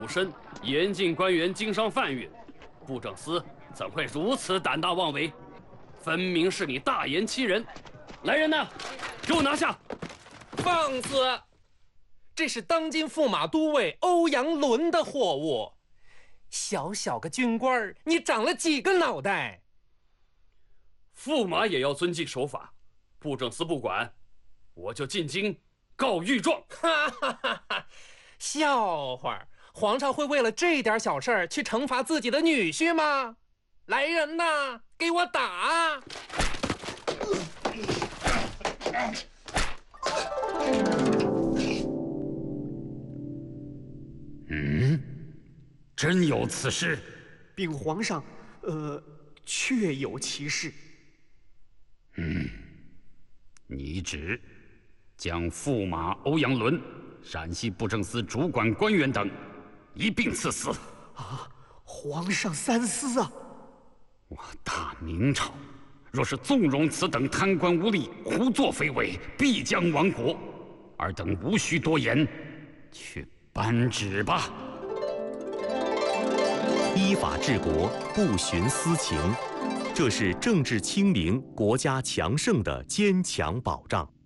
武申严禁官员经商贩运，布政司怎会如此胆大妄为？分明是你大言欺人！来人呐，给我拿下！ 放肆！这是当今驸马都尉欧阳伦的货物，小小个军官，你长了几个脑袋？ 驸马也要遵纪守法，布政司不管，我就进京告御状。 哈哈哈哈！笑话！皇上会为了这点小事去惩罚自己的女婿吗？来人呐，给我打！ 真有此事？ 禀皇上，确有其事。 拟旨将驸马欧阳伦、陕西布政司主管官员等一并赐死。 啊，皇上三思啊！ 我大明朝若是纵容此等贪官污吏胡作非为，必将亡国。尔等无需多言，去颁旨吧。 依法治国，不徇私情，这是政治清明、国家强盛的坚强保障。